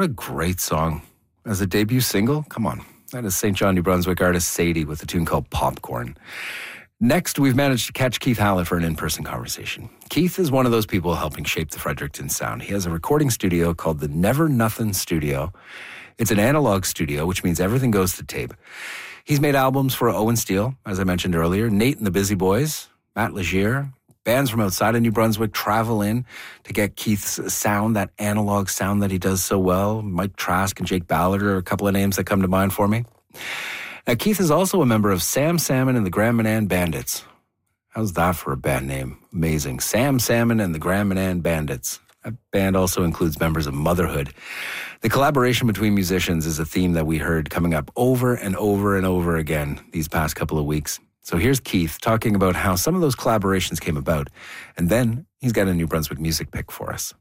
What a great song. As a debut single, come on. That is St. John, New Brunswick artist Sadie with a tune called Popcorn. Next, we've managed to catch Keith Hallett for an in-person conversation. Keith is one of those people helping shape the Fredericton sound. He has a recording studio called the Never Nothin' Studio. It's an analog studio, which means everything goes to tape. He's made albums for Owen Steele, as I mentioned earlier, Nate and the Busy Boys, Matt Legier. Bands from outside of New Brunswick travel in to get Keith's sound, that analog sound that he does so well. Mike Trask and Jake Ballard are a couple of names that come to mind for me. Now, Keith is also a member of Sam Salmon and the Grand Manan Bandits. How's that for a band name? Amazing. Sam Salmon and the Grand Manan Bandits. That band also includes members of Motherhood. The collaboration between musicians is a theme that we heard coming up over and over and over again these past couple of weeks. So here's Keith talking about how some of those collaborations came about, and then he's got a New Brunswick music pick for us.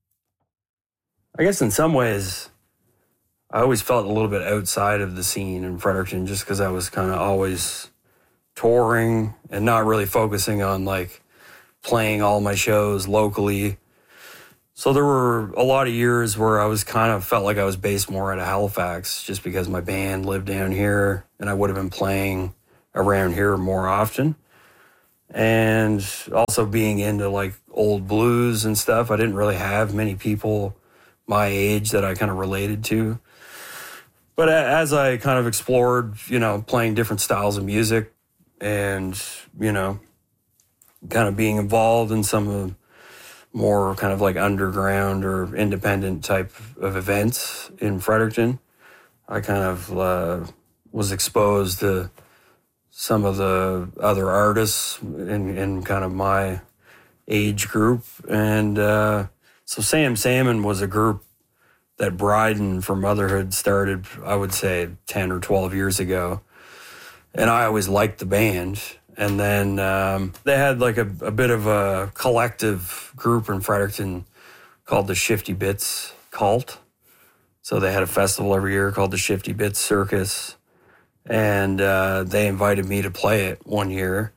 I guess in some ways, I always felt a little bit outside of the scene in Fredericton just because I was kind of always touring and not really focusing on like playing all my shows locally. So there were a lot of years where I was kind of felt like I was based more out of Halifax just because my band lived down here and I would have been playing around here more often. And also being into like old blues and stuff, I didn't really have many people my age that I kind of related to. But as I kind of explored, playing different styles of music and, kind of being involved in some of more kind of like underground or independent type of events in Fredericton, I kind of was exposed to some of the other artists in kind of my age group. And so Sam Salmon was a group that Bryden for Motherhood started, I would say, 10 or 12 years ago. And I always liked the band. And then they had like a bit of a collective group in Fredericton called the Shifty Bits Cult. So they had a festival every year called the Shifty Bits Circus. And they invited me to play it one year.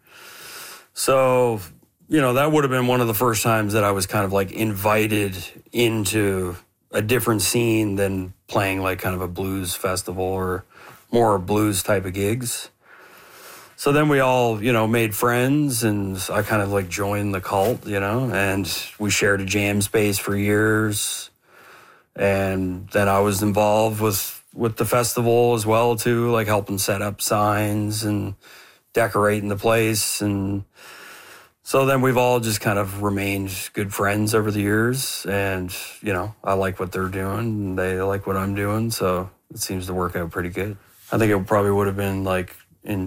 So, that would have been one of the first times that I was kind of like invited into a different scene than playing like kind of a blues festival or more blues type of gigs. So then we all, made friends and I kind of like joined the cult, and we shared a jam space for years. And then I was involved with the festival as well too, like helping set up signs and decorating the place. And so then we've all just kind of remained good friends over the years. And, I like what they're doing and they like what I'm doing. So it seems to work out pretty good. I think it probably would have been like in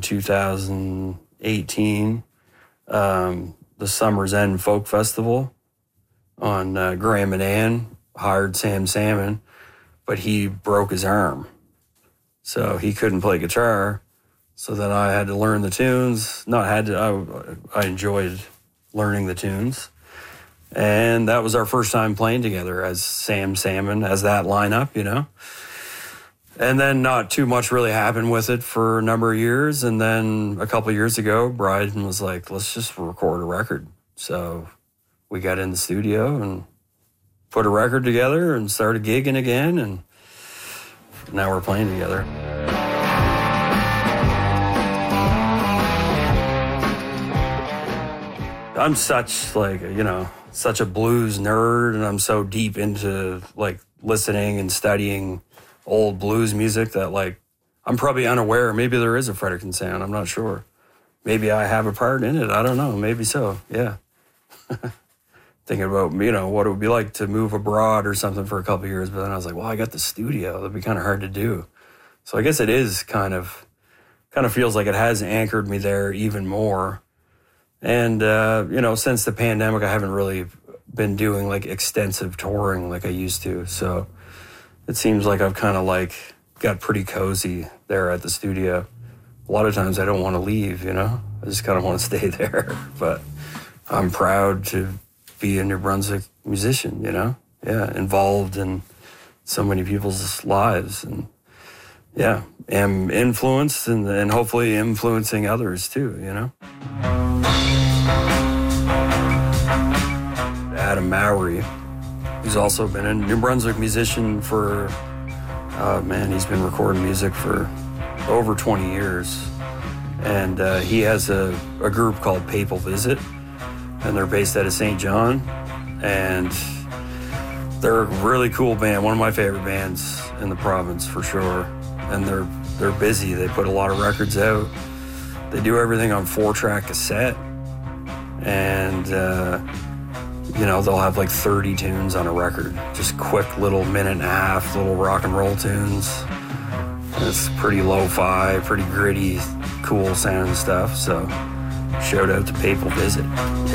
2018, the Summer's End Folk Festival on Grand Manan hired Sam Salmon, but he broke his arm. So he couldn't play guitar. So then I had to learn the tunes. I enjoyed learning the tunes. And that was our first time playing together as Sam Salmon, as that lineup, And then not too much really happened with it for a number of years. And then a couple of years ago, Bryden was like, let's just record a record. So we got in the studio and put a record together and started gigging again. And now we're playing together. I'm such such a blues nerd, and I'm so deep into like listening and studying old blues music that like I'm probably unaware. Maybe there is a Fredericton sound. I'm not sure. Maybe I have a part in it. I don't know. Maybe so. Yeah. Thinking about, what it would be like to move abroad or something for a couple of years. But then I was like, well, I got the studio. That'd be kind of hard to do. So I guess it is kind of feels like it has anchored me there even more. And, since the pandemic, I haven't really been doing like extensive touring like I used to. So it seems like I've kind of like got pretty cozy there at the studio. A lot of times I don't want to leave, I just kind of want to stay there. But I'm proud to be a New Brunswick musician, involved in so many people's lives. And am influenced and hopefully influencing others too, Adam Mowry He's also been a New Brunswick musician for, he's been recording music for over 20 years. And he has a group called Papal Visit, and they're based out of St. John. And they're a really cool band, one of my favorite bands in the province for sure. And they're busy. They put a lot of records out. They do everything on 4-track cassette. And, they'll have like 30 tunes on a record. Just quick little minute and a half, little rock and roll tunes. And it's pretty lo-fi, pretty gritty, cool sound stuff. So shout out to Papal Visit.